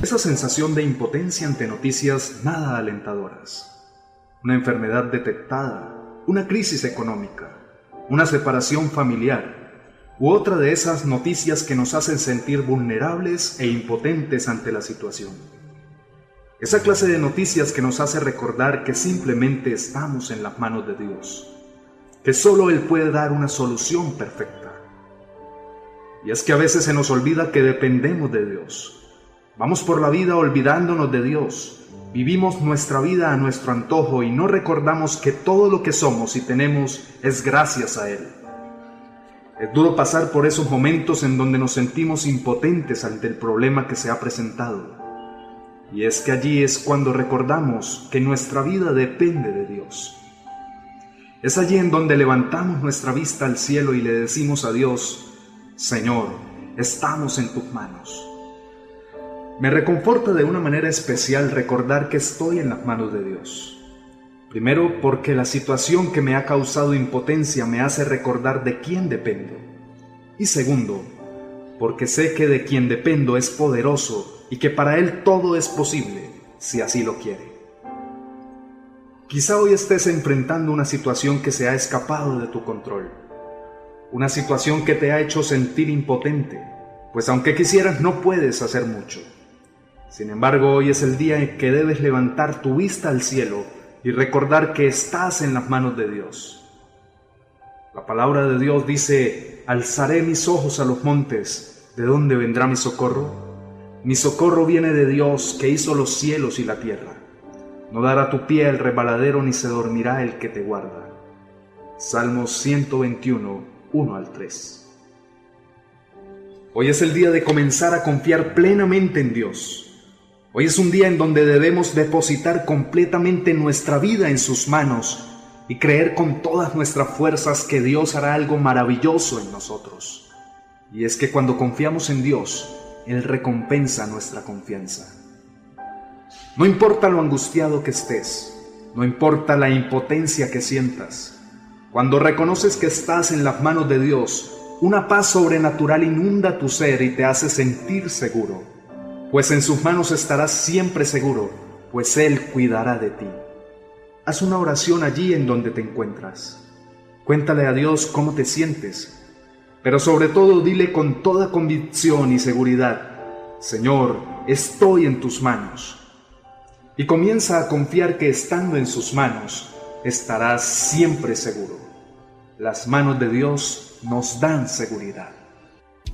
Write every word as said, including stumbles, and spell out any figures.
esa sensación de impotencia ante noticias nada alentadoras. Una enfermedad detectada, una crisis económica, una separación familiar, u otra de esas noticias que nos hacen sentir vulnerables e impotentes ante la situación. Esa clase de noticias que nos hace recordar que simplemente estamos en las manos de Dios, que solo Él puede dar una solución perfecta. Y es que a veces se nos olvida que dependemos de Dios. Vamos por la vida olvidándonos de Dios. Vivimos nuestra vida a nuestro antojo y no recordamos que todo lo que somos y tenemos es gracias a Él. Es duro pasar por esos momentos en donde nos sentimos impotentes ante el problema que se ha presentado. Y es que allí es cuando recordamos que nuestra vida depende de Dios. Es allí en donde levantamos nuestra vista al cielo y le decimos a Dios: Señor, estamos en tus manos. Me reconforta de una manera especial recordar que estoy en las manos de Dios. Primero, porque la situación que me ha causado impotencia me hace recordar de quién dependo. Y segundo, porque sé que de quien dependo es poderoso y que para Él todo es posible, si así lo quiere. Quizá hoy estés enfrentando una situación que se ha escapado de tu control. Una situación que te ha hecho sentir impotente, pues aunque quisieras no puedes hacer mucho. Sin embargo, hoy es el día en que debes levantar tu vista al cielo y recordar que estás en las manos de Dios. La palabra de Dios dice: alzaré mis ojos a los montes, ¿de dónde vendrá mi socorro? Mi socorro viene de Dios, que hizo los cielos y la tierra. No dará tu pie al resbaladero, ni se dormirá el que te guarda. Salmos ciento veintiuno, uno al tres. Hoy es el día de comenzar a confiar plenamente en Dios. Hoy es un día en donde debemos depositar completamente nuestra vida en sus manos y creer con todas nuestras fuerzas que Dios hará algo maravilloso en nosotros. Y es que cuando confiamos en Dios, Él recompensa nuestra confianza. No importa lo angustiado que estés, no importa la impotencia que sientas, cuando reconoces que estás en las manos de Dios, una paz sobrenatural inunda tu ser y te hace sentir seguro. Pues en sus manos estarás siempre seguro, pues Él cuidará de ti. Haz una oración allí en donde te encuentras. Cuéntale a Dios cómo te sientes, pero sobre todo dile con toda convicción y seguridad: Señor, estoy en tus manos. Y comienza a confiar que estando en sus manos, estarás siempre seguro. Las manos de Dios nos dan seguridad.